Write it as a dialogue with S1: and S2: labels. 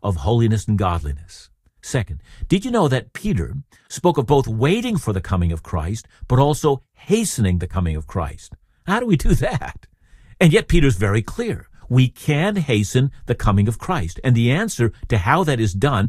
S1: of holiness and godliness. Second, did you know that Peter spoke of both waiting for the coming of Christ, but also hastening the coming of Christ? How do we do that? And yet Peter's very clear. We can hasten the coming of Christ. And the answer to how that is done